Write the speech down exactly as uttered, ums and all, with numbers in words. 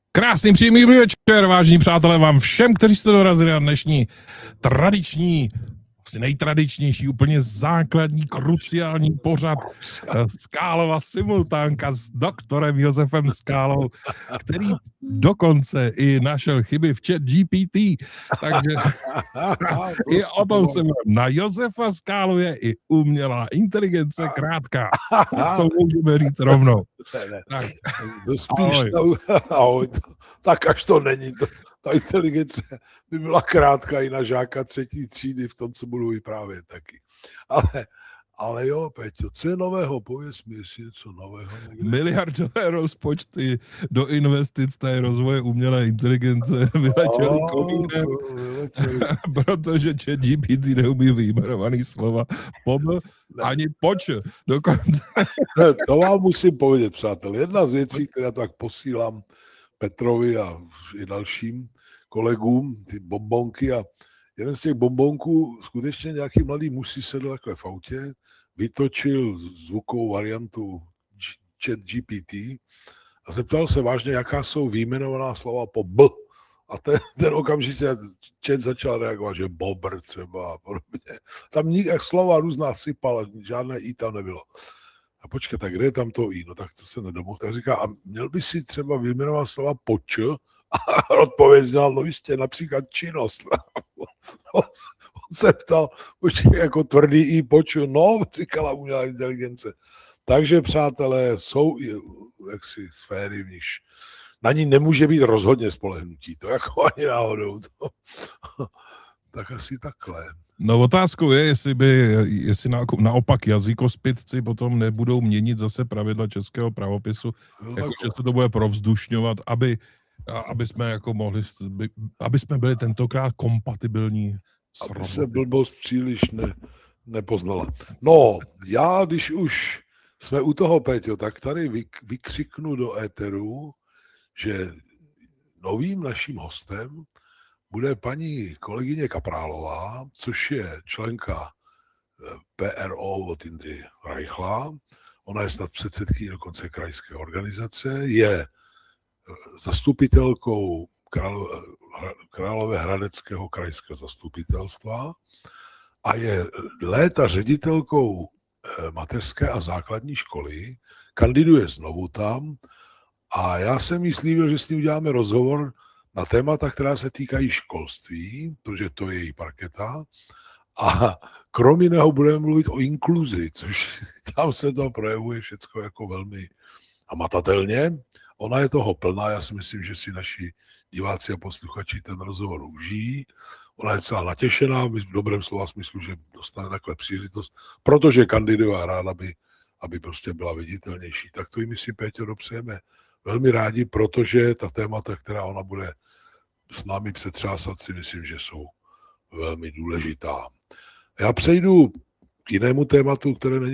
Krásný příjemný večer, vážení přátelé, vám všem, kteří jste dorazili na dnešní tradiční, asi nejtradičnější, úplně základní, kruciální pořad Skálova simultánka s doktorem Josefem Skálou, který dokonce i našel chyby v chat G P T, takže i o tom se na Josefa Skálu je i umělá inteligence krátká. To můžeme říct rovnou. Tak, to spíš, ahoj. Ahoj. Tak až to není, to, ta inteligence by byla krátká i na žáka třetí třídy v tom, co budu vyprávět taky. Ale, ale jo, Peťo, co je nového? Pověz mi, jestli něco nového. Někde. Miliardové rozpočty do investic té rozvoje umělé inteligence vyletěly komínem, protože chat G P T neumí vyjmenovaný slova pobl ani poč. Dokonce. To vám musím povědět, přátel. Jedna z věcí, která tak posílám Petrovi a i dalším kolegům, ty bombonky, a jeden z těch bombonků, skutečně nějaký mladý muž si sedl takhle v autě, vytočil zvukovou variantu chat G P T a zeptal se vážně, jaká jsou výjmenovaná slova po B. A ten, ten okamžitě chat začal reagovat, že bobr třeba a podobně. Tam jak slova různá sypala, žádné i tam nebylo. A počkej, tak kde je tam to i? No tak to se nedomohl. Tak říká, a měl by si třeba vyjmenovat slova po č? A odpověď znal, no jistě, například činnost. On se ptal, počkej, jako tvrdý i po č? No, říkala umělá inteligence. Takže, přátelé, jsou jaksi sféry, v nichž na ní nemůže být rozhodně spolehnutí. To jako ani náhodou. To, tak asi takhle. No otázkou je, jestli by, jestli na, naopak jazykospitci potom nebudou měnit zase pravidla českého pravopisu, no, jako, že se to bude provzdušňovat, aby, aby jsme jako mohli, aby jsme byli tentokrát kompatibilní s aby roboty. se blbost příliš ne, nepoznala. No, já když už jsme u toho, Péťo, tak tady vyk, vykřiknu do éteru, že novým naším hostem bude paní kolegyně Kaprálová, což je členka P R O od Jindry Reichla. Ona je snad předsedkyní dokonce krajské organizace, je zastupitelkou Královéhradeckého krajského zastupitelstva a je léta ředitelkou mateřské a základní školy, kandiduje znovu tam a já jsem jí slíbil, že s ní uděláme rozhovor na témata, která se týkají školství, protože to je její parketa. A krom jiného budeme mluvit o inkluzi, což tam se to projevuje všecko jako velmi hmatatelně. Ona je toho plná, já si myslím, že si naši diváci a posluchači ten rozhovor užijí. Ona je celá natěšená, v dobrém slova smyslu, že dostane takhle příležitost, protože kandiduje a ráda, aby, aby prostě byla viditelnější. Tak to jí my si, Péťo, dopřejeme velmi rádi, protože ta témata, která ona bude s námi přetřásat, si myslím, že jsou velmi důležitá. Já přejdu k jinému tématu, které není